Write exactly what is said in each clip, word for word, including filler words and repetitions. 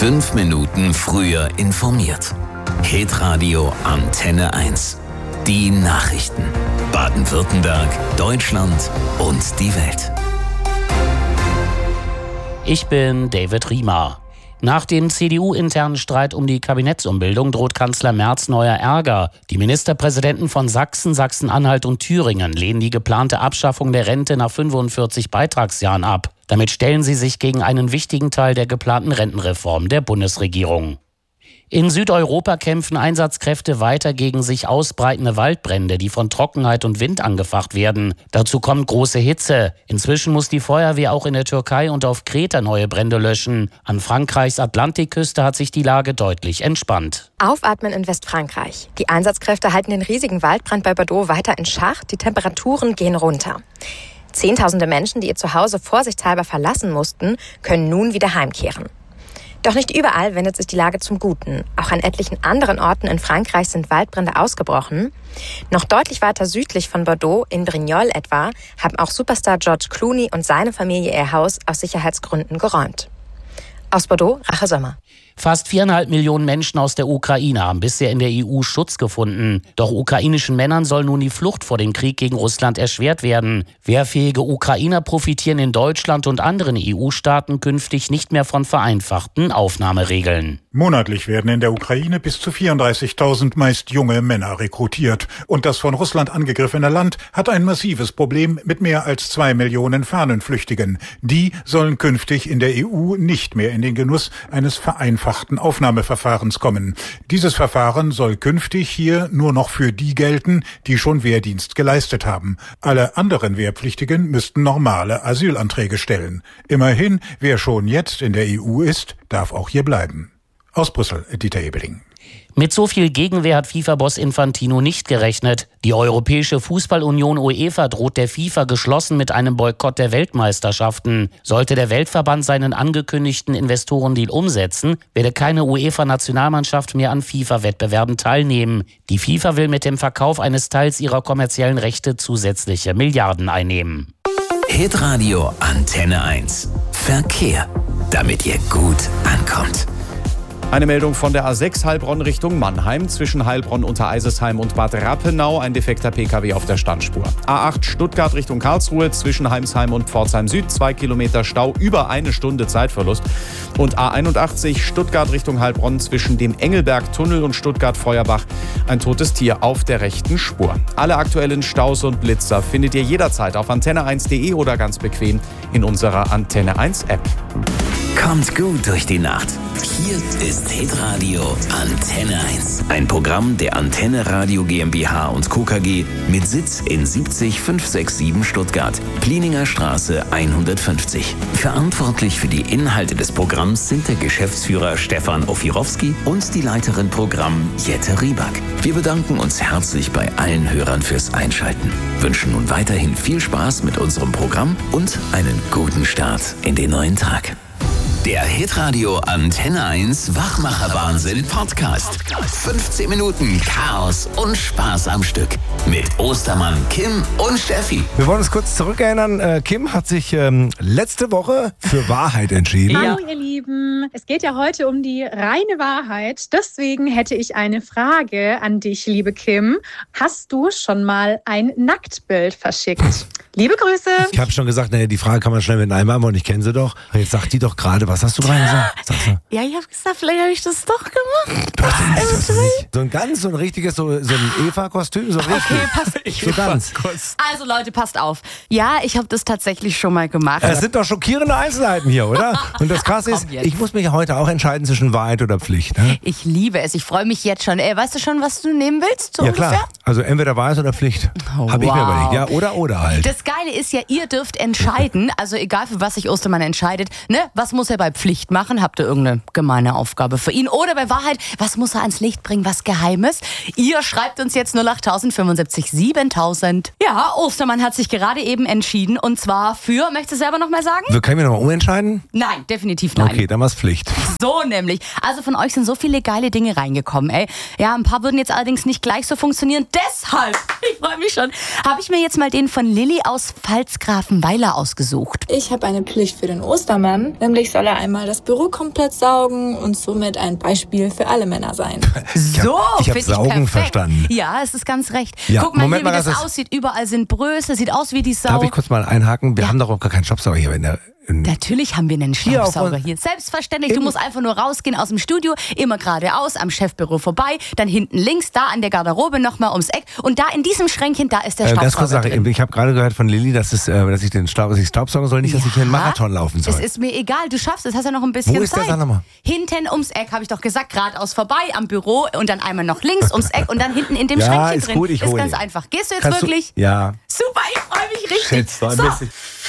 Fünf Minuten früher informiert. Hitradio Antenne eins. Die Nachrichten. Baden-Württemberg, Deutschland und die Welt. Ich bin David Riemer. Nach dem C D U-internen Streit um die Kabinettsumbildung droht Kanzler Merz neuer Ärger. Die Ministerpräsidenten von Sachsen, Sachsen-Anhalt und Thüringen lehnen die geplante Abschaffung der Rente nach fünfundvierzig Beitragsjahren ab. Damit stellen sie sich gegen einen wichtigen Teil der geplanten Rentenreform der Bundesregierung. In Südeuropa kämpfen Einsatzkräfte weiter gegen sich ausbreitende Waldbrände, die von Trockenheit und Wind angefacht werden. Dazu kommt große Hitze. Inzwischen muss die Feuerwehr auch in der Türkei und auf Kreta neue Brände löschen. An Frankreichs Atlantikküste hat sich die Lage deutlich entspannt. Aufatmen in Westfrankreich. Die Einsatzkräfte halten den riesigen Waldbrand bei Bordeaux weiter in Schach. Die Temperaturen gehen runter. Zehntausende Menschen, die ihr Zuhause vorsichtshalber verlassen mussten, können nun wieder heimkehren. Doch nicht überall wendet sich die Lage zum Guten. Auch an etlichen anderen Orten in Frankreich sind Waldbrände ausgebrochen. Noch deutlich weiter südlich von Bordeaux, in Brignoles etwa, haben auch Superstar George Clooney und seine Familie ihr Haus aus Sicherheitsgründen geräumt. Aus Bordeaux, Rache Sommer. Fast viereinhalb Millionen Menschen aus der Ukraine haben bisher in der E U Schutz gefunden. Doch ukrainischen Männern soll nun die Flucht vor dem Krieg gegen Russland erschwert werden. Wehrfähige Ukrainer profitieren in Deutschland und anderen E U-Staaten künftig nicht mehr von vereinfachten Aufnahmeregeln. Monatlich werden in der Ukraine bis zu vierunddreißigtausend meist junge Männer rekrutiert. Und das von Russland angegriffene Land hat ein massives Problem mit mehr als zwei Millionen Fahnenflüchtigen. Die sollen künftig in der E U nicht mehr in den Genuss eines vereinfachten Aufnahmeverfahrens kommen. Dieses Verfahren soll künftig hier nur noch für die gelten, die schon Wehrdienst geleistet haben. Alle anderen Wehrpflichtigen müssten normale Asylanträge stellen. Immerhin, wer schon jetzt in der E U ist, darf auch hier bleiben. Aus Brüssel, Dieter Ebeling. Mit so viel Gegenwehr hat FIFA-Boss Infantino nicht gerechnet. Die Europäische Fußballunion UEFA droht der FIFA geschlossen mit einem Boykott der Weltmeisterschaften. Sollte der Weltverband seinen angekündigten Investorendeal umsetzen, werde keine UEFA-Nationalmannschaft mehr an FIFA-Wettbewerben teilnehmen. Die FIFA will mit dem Verkauf eines Teils ihrer kommerziellen Rechte zusätzliche Milliarden einnehmen. Hitradio Antenne eins. Verkehr. Damit ihr gut ankommt. Eine Meldung von der A sechs Heilbronn Richtung Mannheim. Zwischen Heilbronn unter Eisesheim und Bad Rappenau ein defekter P K W auf der Standspur. A acht Stuttgart Richtung Karlsruhe zwischen Heimsheim und Pforzheim Süd. Zwei Kilometer Stau, über eine Stunde Zeitverlust. Und A einundachtzig Stuttgart Richtung Heilbronn zwischen dem Engelberg-Tunnel und Stuttgart-Feuerbach. Ein totes Tier auf der rechten Spur. Alle aktuellen Staus und Blitzer findet ihr jederzeit auf antenne eins punkt de oder ganz bequem in unserer Antenne eins App. Kommt gut durch die Nacht. Hier ist Hitradio Antenne eins. Ein Programm der Antenne Radio GmbH und Co. K G mit Sitz in siebzig fünf sechs sieben Stuttgart, Plininger Straße hundertfünfzig. Verantwortlich für die Inhalte des Programms sind der Geschäftsführer Stefan Ofirowski und die Leiterin Programm Jette Rieback. Wir bedanken uns herzlich bei allen Hörern fürs Einschalten. Wünschen nun weiterhin viel Spaß mit unserem Programm und einen guten Start in den neuen Tag. Der Hitradio Antenne eins Wachmacher-Wahnsinn Podcast. fünfzehn Minuten Chaos und Spaß am Stück. Mit Ostermann, Kim und Steffi. Wir wollen uns kurz zurückerinnern. Kim hat sich ähm, letzte Woche für Wahrheit entschieden. Hallo ihr Lieben. Es geht ja heute um die reine Wahrheit. Deswegen hätte ich eine Frage an dich, liebe Kim. Hast du schon mal ein Nacktbild verschickt? Liebe Grüße. Ich habe schon gesagt, naja, die Frage kann man schnell mit einem beantworten. Ich kenne sie doch. Jetzt sagt die doch gerade, was hast du gerade gesagt? Sagst du? Ja, ich habe gesagt, vielleicht habe ich das doch gemacht. Was ist das nicht? So ein ganz, so ein richtiges, so, so ein Eva-Kostüm, so richtig. Okay, passt. Ich so ganz. Also Leute, passt auf. Ja, ich habe das tatsächlich schon mal gemacht. Es sind doch schockierende Einzelheiten hier, oder? Und das Krasse ist, ich muss mich heute auch entscheiden zwischen Wahrheit oder Pflicht. Ne? Ich liebe es. Ich freue mich jetzt schon. Ey, weißt du schon, was du nehmen willst? So ja, ungefähr? Klar. Also entweder Wahrheit oder Pflicht. Oh, Habe ich wow. mir überlegt. Ja, oder, oder halt. Das Geile ist ja, ihr dürft entscheiden, also egal für was sich Ostermann entscheidet, ne, was muss er bei Pflicht machen? Habt ihr irgendeine gemeine Aufgabe für ihn? Oder bei Wahrheit, was muss er ans Licht bringen, was Geheimes? Ihr schreibt uns jetzt null acht fünfundsiebzig siebentausend. Ja, Ostermann hat sich gerade eben entschieden und zwar für, möchtest du selber nochmal sagen? Wir können wir nochmal umentscheiden? Nein, definitiv nein. Okay, dann war's Pflicht. So nämlich. Also von euch sind so viele geile Dinge reingekommen, ey. Ja, ein paar würden jetzt allerdings nicht gleich so funktionieren. Deshalb, ich freue mich schon, habe ich mir jetzt mal den von Lilly aus Pfalzgrafenweiler ausgesucht. Ich habe eine Pflicht für den Ostermann, nämlich soll er einmal das Büro komplett saugen und somit ein Beispiel für alle Männer sein. So, ich habe Saugen verstanden. Ja, es ist ganz recht. Ja, Guck mal Moment hier, wie mal, das das aussieht. Überall sind Brösel, sieht aus wie die Sau. Darf ich kurz mal einhaken? Wir Ja. haben doch auch gar keinen Staubsauger hier in der... In Natürlich haben wir einen Hier auf Staubsauger uns- hier. Selbstverständlich. Du musst einfach nur rausgehen aus dem Studio, immer geradeaus, am Chefbüro vorbei, dann hinten links, da an der Garderobe nochmal ums Eck und da in diesem Schränkchen, da ist der äh, Staubsauger ganz kurz Sache, drin. ich habe gerade gehört von Lilly, dass, es, äh, dass ich den Staub, dass ich Staubsaugen soll, nicht, dass ich hier einen Ja, Marathon laufen soll. Es ist mir egal, du schaffst es, hast ja noch ein bisschen Wo ist der Zeit. Sag nochmal? Hinten ums Eck, habe ich doch gesagt, geradeaus vorbei am Büro und dann einmal noch links ums Eck und dann hinten in dem Ja, Schränkchen ist drin. gut, ich ist hol ganz ihn. einfach. Gehst du jetzt Kannst wirklich? Du, ja. Super, ich freue mich richtig. Schätzt, ein so. bisschen.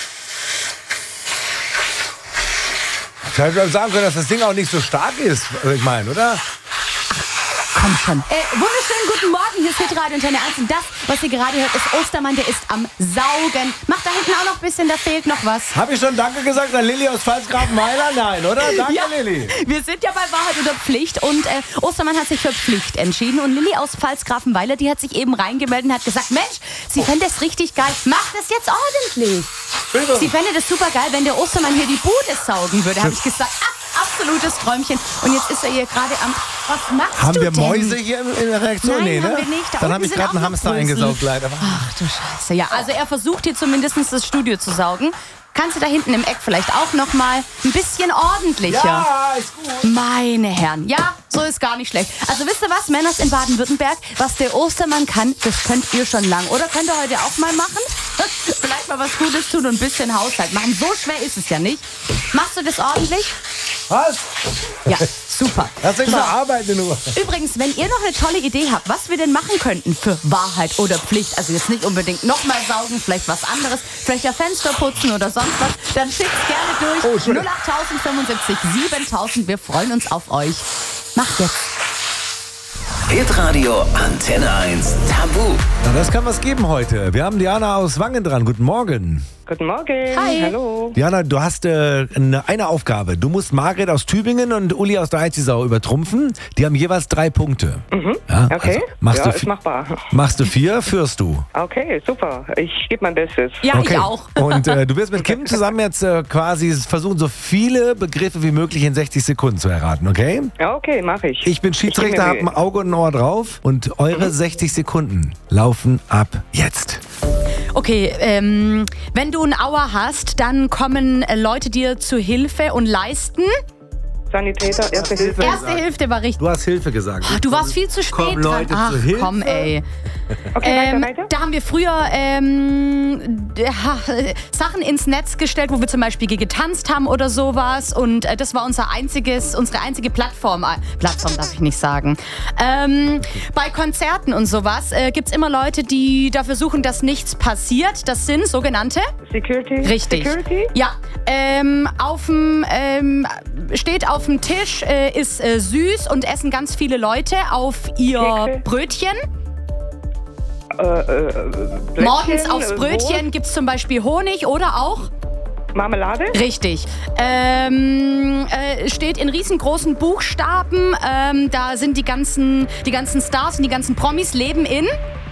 Ich hätte sagen können, dass das Ding auch nicht so stark ist, ich meine, oder? Komm schon. Äh, wunderschönen guten Morgen, hier ist Hitradio Antenne eins und das, was ihr gerade hört, ist Ostermann, der ist am Saugen. Macht da hinten auch noch ein bisschen, da fehlt noch was. Habe ich schon Danke gesagt an Lilly aus Pfalzgrafenweiler? Nein, oder? Danke, Ja, Lilly. wir sind ja bei Wahrheit oder Pflicht und äh, Ostermann hat sich für Pflicht entschieden und Lilly aus Pfalzgrafenweiler, die hat sich eben reingemeldet und hat gesagt, Mensch, sie fände es richtig geil, mach das jetzt ordentlich. Bitte. Sie fände das super geil, wenn der Ostermann hier die Bude saugen würde, habe ich gesagt. Ah, absolutes Träumchen. Und jetzt ist er hier gerade am... Was machst Haben du wir denn? Mäuse hier in der Reaktion? Nein, nee, ne? haben wir nicht. Da Dann unten habe ich sind gerade auch einen noch Hamster Brösel. eingesaugt, leider. Ach du Scheiße. Ja, also er versucht hier zumindest das Studio zu saugen. Kannst du da hinten im Eck vielleicht auch noch mal ein bisschen ordentlicher? Ja, ist gut. Meine Herren, ja, so ist gar nicht schlecht. Also wisst ihr was, Männers in Baden-Württemberg, was der Ostermann kann, das könnt ihr schon lang. Oder könnt ihr heute auch mal machen? Vielleicht mal was Gutes tun und ein bisschen Haushalt machen. So schwer ist es ja nicht. Machst du das ordentlich? Was? Ja, super. Lass dich So. mal arbeiten nur. Übrigens, wenn ihr noch eine tolle Idee habt, was wir denn machen könnten für Wahrheit oder Pflicht, also jetzt nicht unbedingt nochmal saugen, vielleicht was anderes, vielleicht ja Fenster putzen oder sonst was, dann schickt's gerne Oh, durch. schön. null acht fünfundsiebzig siebentausend. Wir freuen uns auf euch. Macht jetzt. Hitradio Antenne eins Tabu. Na, das kann was geben heute. Wir haben Diana aus Wangen dran. Guten Morgen. Guten Morgen. Hi. Hallo. Diana, du hast äh, eine, eine Aufgabe. Du musst Margret aus Tübingen und Uli aus der Eichsau übertrumpfen. Die haben jeweils drei Punkte. Mhm. Ja, Okay. also machst, ja, du ist vi- machbar. machst du vier, führst du. Okay, super. Ich gebe mein Bestes. Ja, Okay. ich auch. Und äh, du wirst mit Kim zusammen jetzt äh, quasi versuchen, so viele Begriffe wie möglich in sechzig Sekunden zu erraten, okay? Ja, okay, mache ich. Ich bin Schiedsrichter, Ich geb habe mir ein Auge und ein Ohr drauf und eure sechzig Sekunden laufen ab jetzt. Okay, ähm, wenn du ein Auer hast, dann kommen äh, Leute dir zu Hilfe und leisten. Sanitäter, Erste Hilfe. Erste Hilfe war richtig. Du hast Hilfe gesagt. Ach, du warst viel zu spät Kommen Leute dran. Ach, zu Hilfe? komm, ey. Okay, Ähm, weiter, weiter. da haben wir früher ähm, ja, Sachen ins Netz gestellt, wo wir zum Beispiel getanzt haben oder sowas. Und äh, das war unser einziges, unsere einzige Plattform. Äh, Plattform darf ich nicht sagen. Ähm, bei Konzerten und sowas äh, gibt es immer Leute, die dafür suchen, dass nichts passiert. Das sind sogenannte... Security. Richtig. Security. Ja, ähm, auf'm, ähm, steht auf dem Tisch, äh, ist äh, süß und essen ganz viele Leute auf ihr Kekse. Brötchen. Äh, äh, Plätzchen, Morgens aufs äh, Brötchen gibt es zum Beispiel Honig oder auch? Wurst, Marmelade. Richtig. Ähm, äh, steht in riesengroßen Buchstaben. Ähm, da sind die ganzen, die ganzen Stars und die ganzen Promis leben in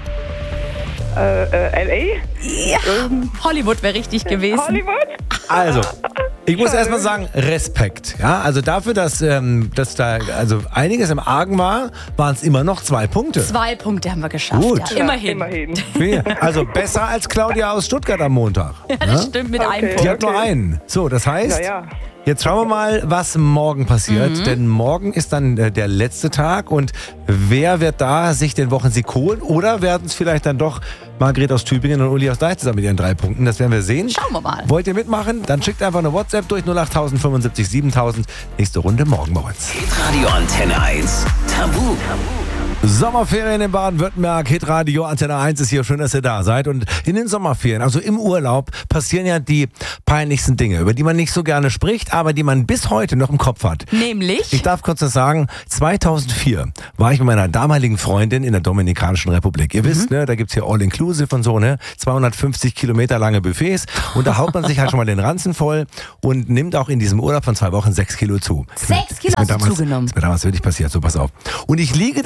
Äh, äh, L ja, Hollywood wäre richtig A. gewesen. Hollywood. Also, ich muss erstmal sagen, Respekt. Ja, also dafür, dass, ähm, dass da also einiges im Argen war, waren es immer noch zwei Punkte. Zwei Punkte haben wir geschafft. Gut. Ja, Ja, immerhin. immerhin. Vier. Also besser als Claudia aus Stuttgart am Montag. Ja, das stimmt mit Okay. einem Die Punkt. hat nur einen. So, das heißt, Na ja. jetzt schauen wir mal, was morgen passiert. Denn morgen ist dann äh, der letzte Tag. Und wer wird da sich den Wochensieg holen? Oder werden es vielleicht dann doch Margret aus Tübingen und Uli aus Deichsel mit ihren drei Punkten? Das werden wir sehen. Schauen wir mal. Wollt ihr mitmachen? Dann schickt einfach eine WhatsApp durch null acht fünfundsiebzig siebentausend. Nächste Runde morgen bei uns. Hitradio Antenne eins Tabu. Sommerferien in Baden-Württemberg, Hitradio Antenne eins ist hier. Schön, dass ihr da seid. Und in den Sommerferien, also im Urlaub, passieren ja die peinlichsten Dinge, über die man nicht so gerne spricht, aber die man bis heute noch im Kopf hat. Nämlich? Ich darf kurz das sagen, zweitausendvier war ich mit meiner damaligen Freundin in der Dominikanischen Republik. Ihr wisst, ne, da gibt's hier All-Inclusive und so, ne, zweihundertfünfzig Kilometer lange Buffets und da haut man sich halt schon mal den Ranzen voll und nimmt auch in diesem Urlaub von zwei Wochen sechs Kilo zu. Sechs Kilo Ist mir hast du damals, zugenommen? Ist mir damals wirklich passiert, so pass auf. Und ich liege dann abends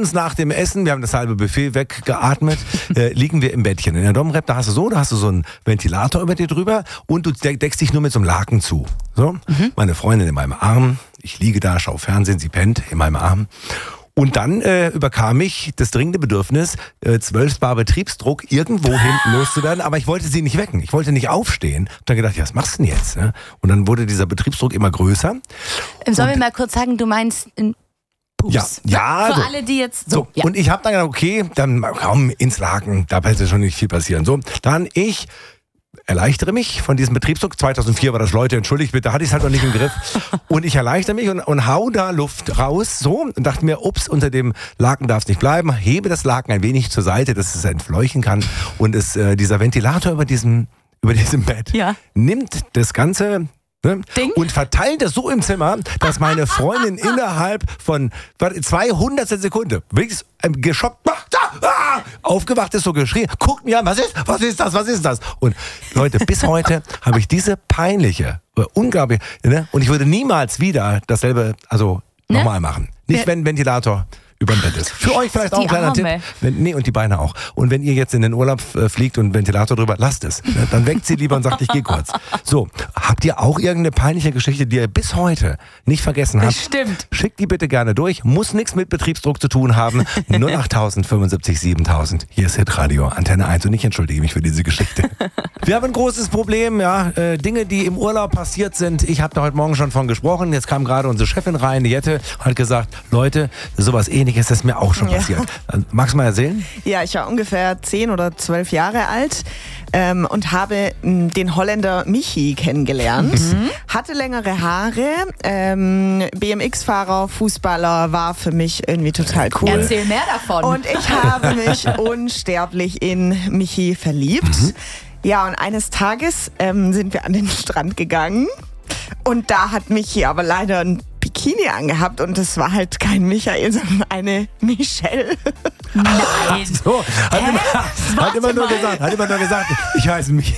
abends nach dem Essen, wir haben das halbe Buffet weggeatmet, äh, liegen wir im Bettchen. In der Domrep, da hast du so, da hast du so einen Ventilator über dir drüber und du deckst dich nur mit so einem Laken zu. So, mhm. Meine Freundin in meinem Arm, ich liege da, schaue Fernsehen, sie pennt in meinem Arm. Und dann äh, überkam mich das dringende Bedürfnis, äh, zwölf Bar Betriebsdruck irgendwo hinten loszuwerden, aber ich wollte sie nicht wecken, ich wollte nicht aufstehen. Hab dann gedacht, ja, was machst du denn jetzt? Ne? Und dann wurde dieser Betriebsdruck immer größer. Sollen wir mal kurz sagen, du meinst ein Pups? Ja, ja. Für so. alle, die jetzt so. so. Ja. Und ich habe dann gedacht, okay, dann komm ins Laken, da wird ja schon nicht viel passieren. So, dann ich erleichtere mich von diesem Betriebsdruck. zweitausendvier war das, Leute, entschuldigt bitte, hatte ich es halt noch nicht im Griff. Und ich erleichtere mich und, und hau da Luft raus, so, und dachte mir, ups, unter dem Laken darf es nicht bleiben, hebe das Laken ein wenig zur Seite, dass es entfleuchen kann. Und es, äh, dieser Ventilator über diesem, über diesem Bett ja. nimmt das Ganze... Ne? Ding. Und verteilt das so im Zimmer, dass meine Freundin innerhalb von zweihundertstel Sekunde wirklich ähm, geschockt ah, aufgewacht ist, so geschrien, guckt mir an, was ist, was ist das, was ist das? Und Leute, bis heute habe ich diese peinliche, äh, unglaubliche, ne? Und ich würde niemals wieder dasselbe, also ne? nochmal machen. Nicht, wenn ein Ventilator über dem Bett ist. Für euch vielleicht auch ein kleiner Arme. Tipp. Wenn, nee, und die Beine auch. Und wenn ihr jetzt in den Urlaub äh, fliegt und einen Ventilator drüber, lasst es. Ne? Dann weckt sie lieber und sagt, ich gehe kurz. So, habt ihr auch irgendeine peinliche Geschichte, die ihr bis heute nicht vergessen habt? Stimmt. Schickt die bitte gerne durch. Muss nichts mit Betriebsdruck zu tun haben. null acht tausend fünfundsiebzig siebentausend. Hier ist Hitradio, Antenne eins. Und ich entschuldige mich für diese Geschichte. Wir haben ein großes Problem, ja. Äh, Dinge, die im Urlaub passiert sind. Ich habe da heute Morgen schon von gesprochen. Jetzt kam gerade unsere Chefin rein, die Jette, hat gesagt, Leute, sowas Ähnliches ist mir auch schon Ja. passiert. Magst du mal erzählen? Ja, ich war ungefähr zehn oder zwölf Jahre alt ähm, und habe m, den Holländer Michi kennengelernt. Mhm. Hatte längere Haare, ähm, B M X-Fahrer, Fußballer, war für mich irgendwie total cool. Erzähl mehr davon. Und ich habe mich unsterblich in Michi verliebt. Mhm. Ja, und eines Tages ähm, sind wir an den Strand gegangen und da hat Michi aber leider ein Bikini angehabt und das war halt kein Michael, sondern eine Michelle. Nein. So, hat, immer, hat, immer nur mal. gesagt, hat immer nur gesagt, ich heiße Michi.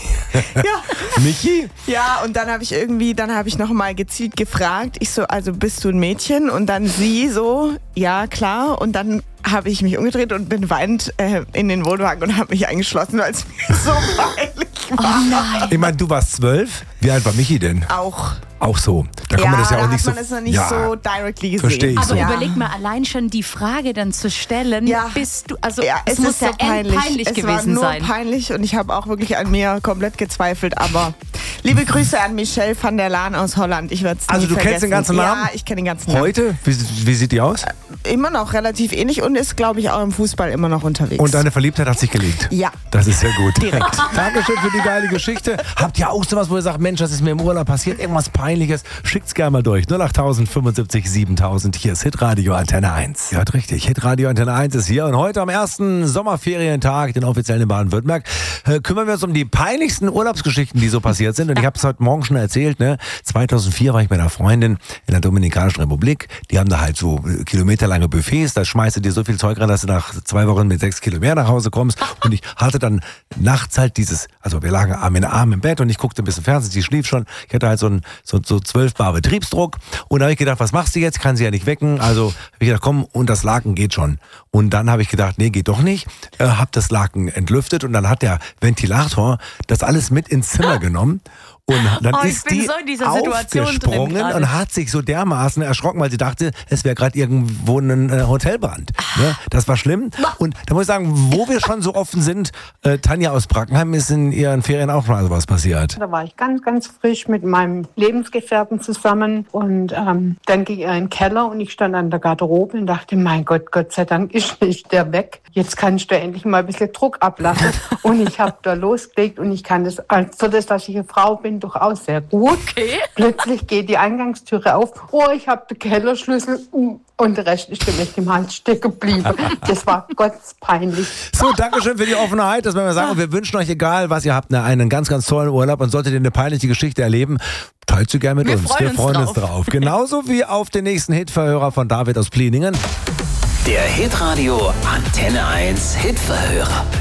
Ja. Michi? Ja, und dann habe ich irgendwie, dann habe ich noch mal gezielt gefragt, ich so, also bist du ein Mädchen? Und dann sie so, ja klar. Und dann habe ich mich umgedreht und bin weinend äh, in den Wohnwagen und habe mich eingeschlossen, weil es mir so peinlich war. Oh nein. Ich meine, du warst zwölf. Wie alt war Michi denn? Auch. Auch so. Da kann ja, man das ja da auch nicht hat so... man es noch nicht ja, so directly gesehen. verstehe ich Aber so. Ja. überleg mal, allein schon die Frage dann zu stellen, Ja. bist du, also Ja, es, es muss ist ja so peinlich. peinlich es gewesen war nur sein. peinlich und ich habe auch wirklich an mir komplett gezweifelt. Aber liebe Grüße an Michelle van der Laan aus Holland. Ich werde es Also nie du vergessen. kennst den ganzen Namen? Ja, ich kenne den ganzen Namen. Heute? Wie, wie sieht die aus? Immer noch relativ ähnlich und ist, glaube ich, auch im Fußball immer noch unterwegs. Und deine Verliebtheit hat sich gelegt? Ja. Das ist sehr gut. Direkt. Dankeschön für die geile Geschichte. Habt ihr auch sowas, wo ihr sagt, Mensch, das ist mir im Urlaub passiert, irgendwas Peinliches? Schickt's gerne mal durch. null acht tausend fünfundsiebzig siebentausend. Hier ist Hitradio Antenne eins. Ja, richtig. Hitradio Antenne eins ist hier. Und heute am ersten Sommerferientag, den offiziellen in Baden-Württemberg, äh, kümmern wir uns um die peinlichsten Urlaubsgeschichten, die so passiert sind. Und ich habe es heute Morgen schon erzählt, ne? zweitausendvier war ich mit einer Freundin in der Dominikanischen Republik. Die haben da halt so äh, kilometerlange Buffets. Da schmeißt du dir so viel Zeug rein, dass du nach zwei Wochen mit sechs Kilo mehr nach Hause kommst. Und ich hatte dann nachts halt dieses, also wir lagen Arm in Arm im Bett und ich guckte ein bisschen Fernsehen, sie schlief schon. Ich hatte halt so ein so, so zwölf Bar Betriebsdruck. Und da habe ich gedacht, was machst du jetzt? Kann sie ja nicht wecken. Also habe ich gedacht, komm, und das Laken geht schon. Und dann habe ich gedacht, nee, geht doch nicht. Äh, hab das Laken entlüftet und dann hat der Ventilator das alles mit ins Zimmer genommen. Und dann Oh, ich ist bin die so in dieser Situation drin aufgesprungen gerade. und hat sich so dermaßen erschrocken, weil sie dachte, es wäre gerade irgendwo ein äh, Hotelbrand. Ne? Das war schlimm. Und da muss ich sagen, wo wir schon so offen sind, äh, Tanja aus Brackenheim, ist in ihren Ferien auch mal sowas passiert. Da war ich ganz, ganz frisch mit meinem Lebensgefährten zusammen und ähm, dann ging er in den Keller und ich stand an der Garderobe und dachte, mein Gott, Gott sei Dank ist nicht der weg. Jetzt kann ich da endlich mal ein bisschen Druck ablassen. Und ich habe da losgelegt und ich kann das, also das, dass ich eine Frau bin, durchaus sehr gut. Okay. Plötzlich geht die Eingangstüre auf. Oh, ich habe den Kellerschlüssel und der Rest ist dem echt im Hals stecken geblieben. Das war gottspeinlich. So, Dankeschön für die Offenheit. Das werden wir sagen. Und wir wünschen euch, egal was ihr habt, einen ganz, ganz tollen Urlaub. Und solltet ihr eine peinliche Geschichte erleben, teilt sie gerne mit Wir uns. freuen wir uns freuen drauf. uns drauf. Genauso wie auf den nächsten Hitverhörer von David aus Plieningen. Der Hitradio Antenne eins Hitverhörer.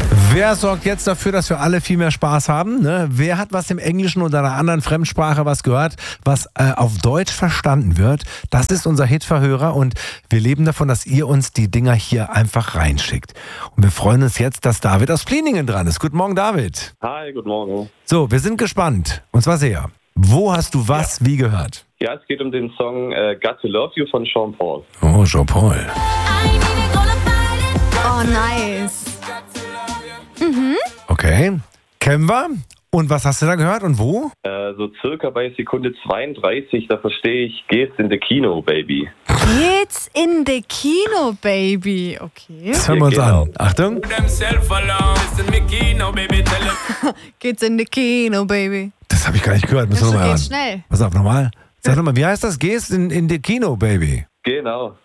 Wer sorgt jetzt dafür, dass wir alle viel mehr Spaß haben? Ne? Wer hat was im Englischen oder einer anderen Fremdsprache was gehört, was äh, auf Deutsch verstanden wird? Das ist unser Hitverhörer und wir leben davon, dass ihr uns die Dinger hier einfach reinschickt. Und wir freuen uns jetzt, dass David aus Pliningen dran ist. Guten Morgen, David. Hi, guten Morgen. So, wir sind gespannt. Und zwar sehr. Wo hast du was ja. wie gehört? Ja, es geht um den Song äh, Got to Love You von Sean Paul. Oh, Sean Paul. Oh, nice. Mhm. Okay, kennen wir. Und was hast du da gehört und wo? Äh, so circa bei Sekunde zweiunddreißig, da verstehe ich, geht's in the Kino, Baby. Geht's in the Kino, Baby. Okay. Das hören wir uns genau. an. Achtung. Geht's in the Kino, Baby. Das habe ich gar nicht gehört. Müssen wir Das nochmal geht hören. schnell. Pass auf, nochmal. Sag nochmal, wie heißt das? Gehst in, in the Kino, Baby. Genau.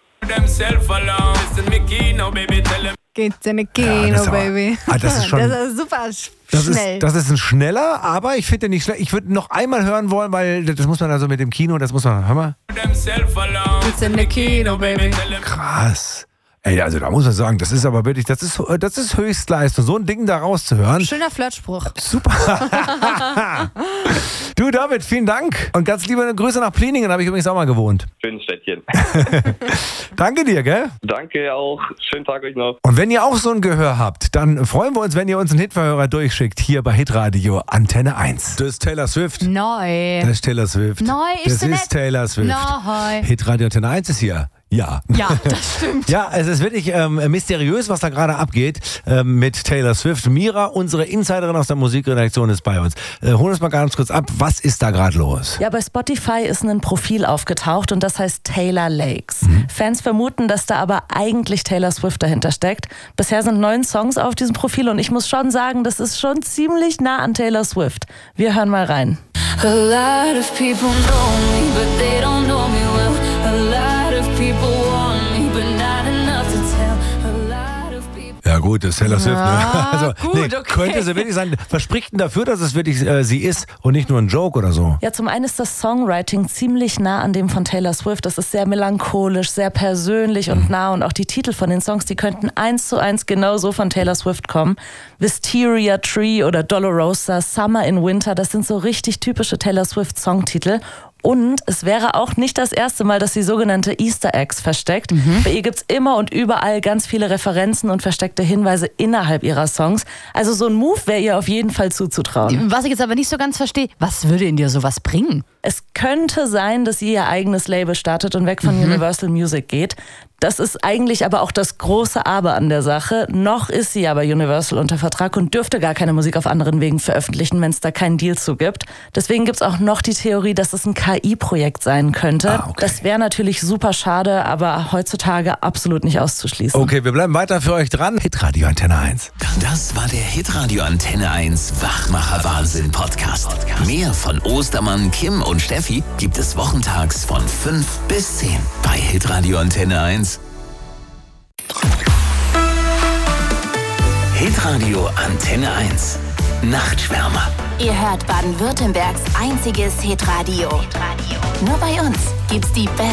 Geht's in the Kino, Ja, das aber- Baby. Ah, das ist schon- Das ist super sch- Das schnell. ist, das ist ein schneller, aber ich finde den nicht schlecht. Ich würde noch einmal hören wollen, weil das muss man also mit dem Kino, das muss man, hör mal. Geht's in the Kino, Baby. Krass. Ey, also da muss man sagen, das ist aber wirklich, das ist, das ist Höchstleistung, so ein Ding da rauszuhören. Schöner Flirtspruch. Super. Du, David, vielen Dank. Und ganz liebe Grüße nach Pliningen, habe ich übrigens auch mal gewohnt. Schönes Städtchen. Danke dir, gell? Danke auch. Schönen Tag euch noch. Und wenn ihr auch so ein Gehör habt, dann freuen wir uns, wenn ihr uns einen Hitverhörer durchschickt, hier bei Hitradio Antenne eins. Das ist Taylor Swift. Neu. Das ist Taylor Swift. Neu Das ist sie ist nicht. Taylor Swift. Neu. Hitradio Antenne eins ist hier. Ja. Ja, das stimmt. Ja, es ist wirklich ähm, mysteriös, was da gerade abgeht ähm, mit Taylor Swift. Mira, unsere Insiderin aus der Musikredaktion, ist bei uns. Äh, hol uns mal ganz kurz ab, was ist da gerade los? Ja, bei Spotify ist ein Profil aufgetaucht und das heißt Taylor Lakes. Mhm. Fans vermuten, dass da aber eigentlich Taylor Swift dahinter steckt. Bisher sind neun Songs auf diesem Profil und ich muss schon sagen, das ist schon ziemlich nah an Taylor Swift. Wir hören mal rein. A lot of people know me, but they don't know me well. A lot of people want me, but not enough to tell. A lot of people. Ja gut, das ist Taylor Swift. Ja, Ne? Also, gut, nee, okay. könnte sie wirklich sein. Was spricht denn dafür, dass es wirklich äh, sie ist und nicht nur ein Joke oder so? Ja, zum einen ist das Songwriting ziemlich nah an dem von Taylor Swift. Das ist sehr melancholisch, sehr persönlich und nah und auch die Titel von den Songs, die könnten eins zu eins genauso von Taylor Swift kommen. Wisteria Tree oder Dolorosa, Summer in Winter, das sind so richtig typische Taylor Swift Songtitel. Und es wäre auch nicht das erste Mal, dass sie sogenannte Easter Eggs versteckt. Mhm. Bei ihr gibt's immer und überall ganz viele Referenzen und versteckte Hinweise innerhalb ihrer Songs. Also so ein Move wäre ihr auf jeden Fall zuzutrauen. Was ich jetzt aber nicht so ganz verstehe, was würde in dir sowas bringen? Es könnte sein, dass sie ihr eigenes Label startet und weg von Mhm. Universal Music geht. Das ist eigentlich aber auch das große Aber an der Sache. Noch ist sie aber Universal unter Vertrag und dürfte gar keine Musik auf anderen Wegen veröffentlichen, wenn es da keinen Deal zu gibt. Deswegen gibt's auch noch die Theorie, dass es ein K I-Projekt sein könnte. Ah, okay. Das wäre natürlich super schade, aber heutzutage absolut nicht auszuschließen. Okay, wir bleiben weiter für euch dran. Hitradio Antenne eins. Das war der Hitradio Antenne eins Wachmacher Wahnsinn Podcast. Mehr von Ostermann, Kim und Steffi gibt es wochentags von fünf bis zehn bei Hitradio Antenne eins. Hitradio Antenne eins. Nachtschwärmer. Ihr hört Baden-Württembergs einziges Hitradio. Nur bei uns gibt's die besten